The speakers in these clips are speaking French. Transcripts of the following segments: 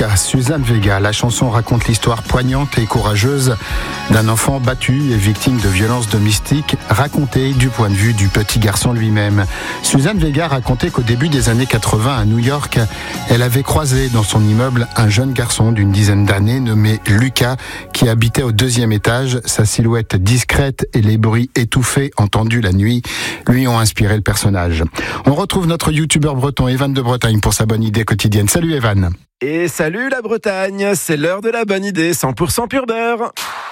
Vega, Suzanne Vega. La chanson raconte l'histoire poignante et courageuse d'un enfant battu et victime de violences domestiques, racontée du point de vue du petit garçon lui-même. Suzanne Vega racontait qu'au début des années 80 à New York, elle avait croisé dans son immeuble un jeune garçon d'une dizaine d'années nommé Lucas qui habitait au 2e étage. Sa silhouette discrète et les bruits étouffés entendus la nuit lui ont inspiré le personnage. On retrouve notre youtubeur breton Evan de Bretagne pour sa bonne idée quotidienne. Salut Evan. Et salut la Bretagne, c'est l'heure de la bonne idée 100% pur beurre.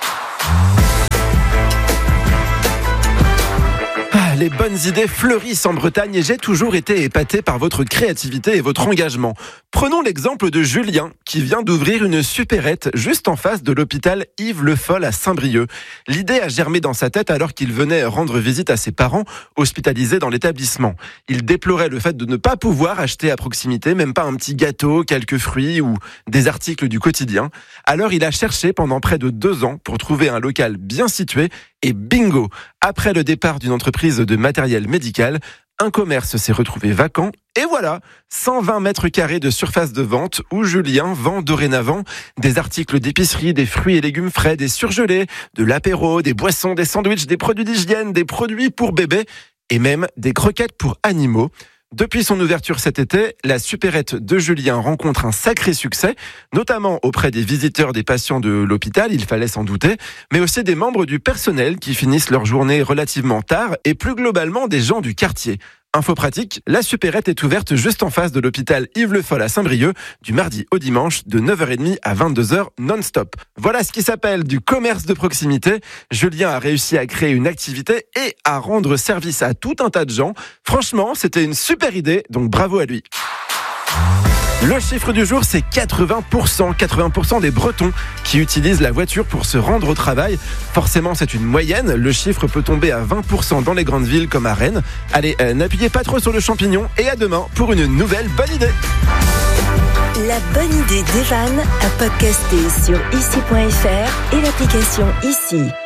Les bonnes idées fleurissent en Bretagne et j'ai toujours été épaté par votre créativité et votre engagement. Prenons l'exemple de Julien qui vient d'ouvrir une supérette juste en face de l'hôpital Yves Le Foll à Saint-Brieuc. L'idée a germé dans sa tête alors qu'il venait rendre visite à ses parents hospitalisés dans l'établissement. Il déplorait le fait de ne pas pouvoir acheter à proximité, même pas un petit gâteau, quelques fruits ou des articles du quotidien. Alors il a cherché pendant près de 2 ans pour trouver un local bien situé et bingo! Après le départ d'une entreprise de matériel médical, un commerce s'est retrouvé vacant et voilà, 120 mètres carrés de surface de vente où Julien vend dorénavant des articles d'épicerie, des fruits et légumes frais, des surgelés, de l'apéro, des boissons, des sandwichs, des produits d'hygiène, des produits pour bébés et même des croquettes pour animaux. Depuis son ouverture cet été, la supérette de Julien rencontre un sacré succès, notamment auprès des visiteurs, des patients de l'hôpital, il fallait s'en douter, mais aussi des membres du personnel qui finissent leur journée relativement tard et plus globalement des gens du quartier. Info pratique, la supérette est ouverte juste en face de l'hôpital Yves Le Foll à Saint-Brieuc, du mardi au dimanche, de 9h30 à 22h non-stop. Voilà ce qui s'appelle du commerce de proximité. Julien a réussi à créer une activité et à rendre service à tout un tas de gens. Franchement, c'était une super idée, donc bravo à lui. Le chiffre du jour, c'est 80%. 80% des Bretons qui utilisent la voiture pour se rendre au travail. Forcément, c'est une moyenne. Le chiffre peut tomber à 20% dans les grandes villes comme à Rennes. Allez, n'appuyez pas trop sur le champignon et à demain pour une nouvelle bonne idée. La bonne idée d'Evan à podcaster sur ici.fr et l'application Ici.